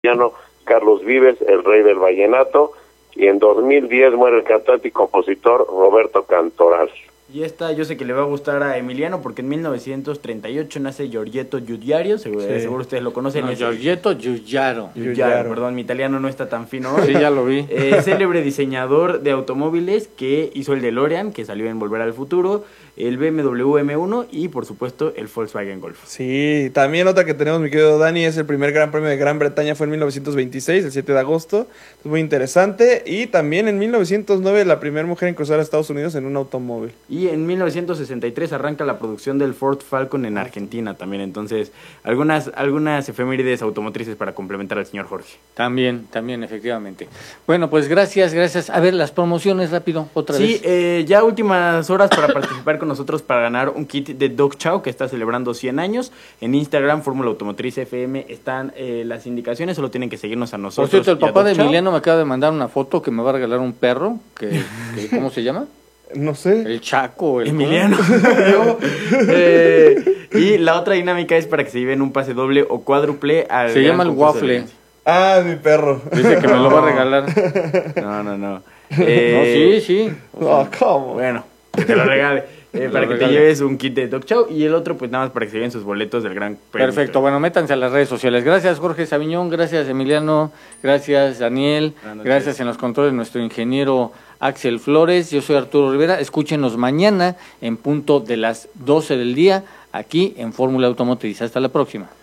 mexicano Carlos Vives, el rey del vallenato, y en 2010 muere el cantante y compositor Roberto Cantoral. Y esta yo sé que le va a gustar a Emiliano porque en 1938 nace Giorgetto Giugiaro, seguro ustedes lo conocen. No, Giorgetto Giugiaro. Perdón, mi italiano no está tan fino hoy. Sí, ya lo vi. Célebre diseñador de automóviles que hizo el DeLorean, que salió en Volver al Futuro, el BMW M1 y por supuesto el Volkswagen Golf. Sí, también otra que tenemos, mi querido Dani, es el primer Gran Premio de Gran Bretaña, fue en 1926, el 7 de agosto, es muy interesante, y también en 1909 la primera mujer en cruzar a Estados Unidos en un automóvil. Y en 1963 arranca la producción del Ford Falcon en Argentina también, entonces algunas efemérides automotrices para complementar al señor Jorge. También, efectivamente. Bueno, pues gracias. A ver, las promociones rápido, otra vez. Sí, ya últimas horas para participar con nosotros para ganar un kit de Dog Chow que está celebrando 100 años. En Instagram, Fórmula Automotriz FM, están las indicaciones, solo tienen que seguirnos a nosotros. Por cierto, el papá de Emiliano me acaba de mandar una foto que me va a regalar un perro, que ¿cómo se llama? No sé. El Chaco. Emiliano. Y la otra dinámica es para que se lleven un pase doble o cuádruple al... Se llama el Waffle. Ah, mi perro. Dice que me lo va a regalar. No. No, sí. O sea, ¿cómo? Bueno, que te lo regale. Para que te lleves un kit de Dog Chow y el otro pues nada más para que se lleven sus boletos del Gran Premio. Perfecto, bueno, métanse a las redes sociales. Gracias Jorge Sabiñón, gracias Emiliano, gracias Daniel, gracias en los controles nuestro ingeniero Axel Flores. Yo soy Arturo Rivera, escúchenos mañana en punto de las 12 del día aquí en Fórmula Automotriz. Hasta la próxima.